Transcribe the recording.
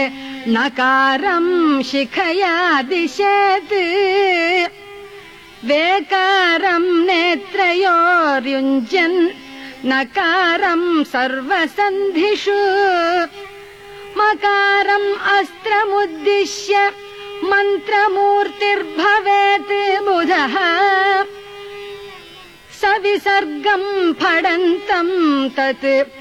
नकारं शिखया दिशेत् वेकारं नेत्रयोर्युञ्जन् नकारं सर्वसन्धिषु मकारम् अस्त्रमुद्दिश्य मन्त्रमूर्तिर्भवेत् बुधः सविसर्गं फडन्तं तत्